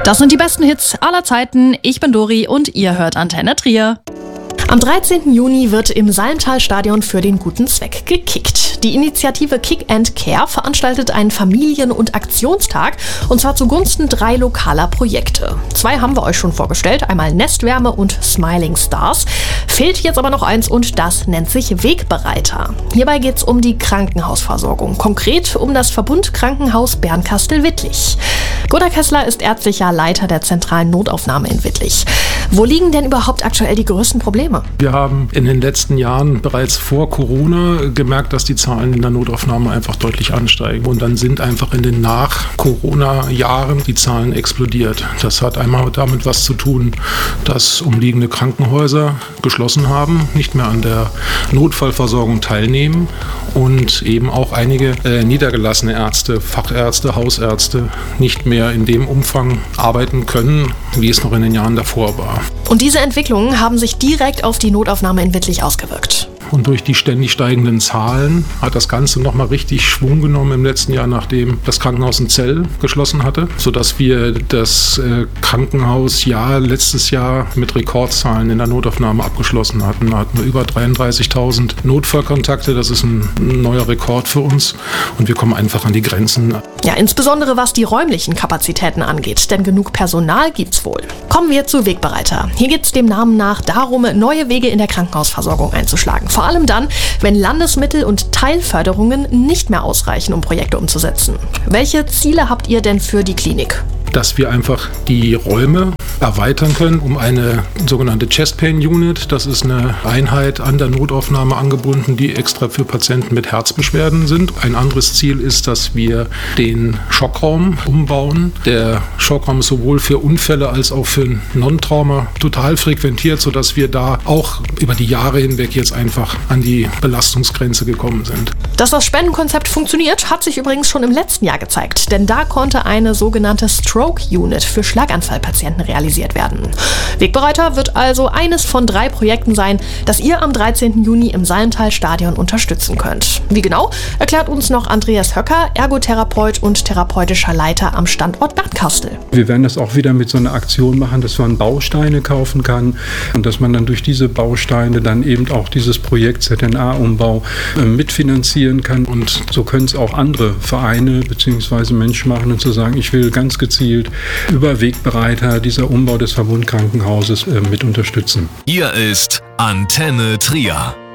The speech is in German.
Das sind die besten Hits aller Zeiten. Ich bin Dori und ihr hört Antenne Trier. Am 13. Juni wird im Salmtal-Stadion für den guten Zweck gekickt. Die Initiative Kick and Care veranstaltet einen Familien- und Aktionstag, und zwar zugunsten 3 lokaler Projekte. 2 haben wir euch schon vorgestellt, einmal Nestwärme und Smiling Stars. Fehlt jetzt aber noch eins, und das nennt sich Wegbereiter. Hierbei geht es um die Krankenhausversorgung, konkret um das Verbundkrankenhaus Bernkastel-Wittlich. Gunnar Kessler ist ärztlicher Leiter der zentralen Notaufnahme in Wittlich. Wo liegen denn überhaupt aktuell die größten Probleme? Wir haben in den letzten Jahren bereits vor Corona gemerkt, dass die Zahlen in der Notaufnahme einfach deutlich ansteigen. Und dann sind einfach in den Nach-Corona-Jahren die Zahlen explodiert. Das hat einmal damit was zu tun, dass umliegende Krankenhäuser geschlossen haben, nicht mehr an der Notfallversorgung teilnehmen und eben auch einige niedergelassene Ärzte, Fachärzte, Hausärzte nicht mehr in dem Umfang arbeiten können, wie es noch in den Jahren davor war. Und diese Entwicklungen haben sich direkt auf die Notaufnahme in Wittlich ausgewirkt. Und durch die ständig steigenden Zahlen hat das Ganze nochmal richtig Schwung genommen im letzten Jahr, nachdem das Krankenhaus in Zell geschlossen hatte, sodass wir das Krankenhausjahr letztes Jahr mit Rekordzahlen in der Notaufnahme abgeschlossen hatten. Da hatten wir über 33.000 Notfallkontakte. Das ist ein neuer Rekord für uns, und wir kommen einfach an die Grenzen. Ja, insbesondere was die räumlichen Kapazitäten angeht, denn genug Personal gibt's wohl. Kommen wir zu Wegbereiter. Hier geht es dem Namen nach darum, neue Wege in der Krankenhausversorgung einzuschlagen. Vor allem dann, wenn Landesmittel und Teilförderungen nicht mehr ausreichen, um Projekte umzusetzen. Welche Ziele habt ihr denn für die Klinik? Dass wir einfach die Räume erweitern können um eine sogenannte Chest Pain Unit. Das ist eine Einheit an der Notaufnahme angebunden, die extra für Patienten mit Herzbeschwerden sind. Ein anderes Ziel ist, dass wir den Schockraum umbauen. Der Schockraum ist sowohl für Unfälle als auch für Non-Trauma total frequentiert, sodass wir da auch über die Jahre hinweg jetzt einfach an die Belastungsgrenze gekommen sind. Dass das Spendenkonzept funktioniert, hat sich übrigens schon im letzten Jahr gezeigt, denn da konnte eine sogenannte Stroke Unit für Schlaganfallpatienten realisiert werden. Wegbereiter wird also eines von 3 Projekten sein, das ihr am 13. Juni im Salmtal-Stadion unterstützen könnt. Wie genau, erklärt uns noch Andreas Höcker, Ergotherapeut und therapeutischer Leiter am Standort Bernkastel. Wir werden das auch wieder mit so einer Aktion machen, dass man Bausteine kaufen kann und dass man dann durch diese Bausteine dann eben auch dieses Projekt ZNA-Umbau mitfinanzieren kann. Und so können es auch andere Vereine bzw. Menschen machen, und zu sagen, ich will ganz gezielt über Wegbereiter dieser Umbau des Verbundkrankenhauses mit unterstützen. Hier ist Antenne Trier.